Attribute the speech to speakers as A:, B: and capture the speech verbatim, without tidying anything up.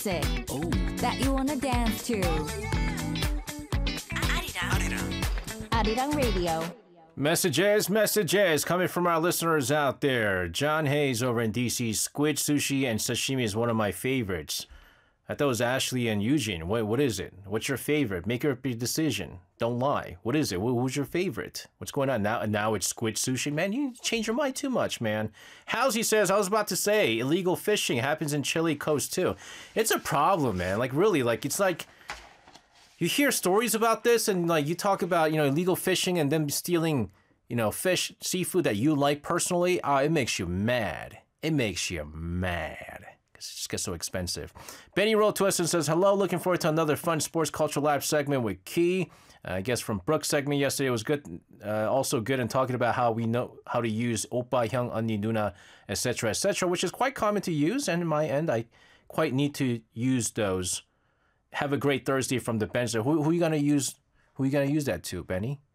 A: music
B: Oh,
A: that you wanna dance to.
B: Arirang.
A: Arirang Radio.
C: Messages, messages coming from our listeners out there. John Hayes over in D C. Squid sushi and sashimi is one of my favorites. I thought it was Ashley and Eugene. What, what is it? What's your favorite? Make your decision. Don't lie. What is it? Who, who's your favorite? What's going on now? Now it's squid sushi. Man, you change your mind too much, man. Howsy says, I was about to say, illegal fishing happens in Chile coast too. It's a problem, man. Like, really, like, it's like, you hear stories about this and, like, you talk about, you know, illegal fishing and them stealing, you know, fish, seafood that you like personally. Uh, it makes you mad. It makes you mad. It just gets so expensive. Benny wrote to us and says, hello, looking forward to another fun sports culture lab segment with Key. Uh, I guess from Brooks' segment yesterday was good. Uh, also good in talking about how we know how to use oppa, hyung, 언니, 누나, et cetera, et cetera, which is quite common to use. And in my end, I quite need to use those. Have a great Thursday from the bench. Who, who are you going to use? Who are you going to use that to, Benny?